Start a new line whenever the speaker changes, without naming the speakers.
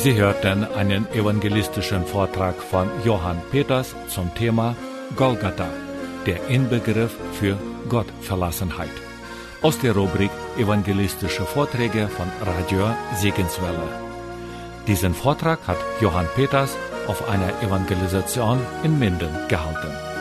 Sie hörten einen evangelistischen Vortrag von Johann Peters zum Thema Golgatha, der Inbegriff für Gottverlassenheit, aus der Rubrik Evangelistische Vorträge von Radio Segenswelle. Diesen Vortrag hat Johann Peters auf einer Evangelisation in Minden gehalten.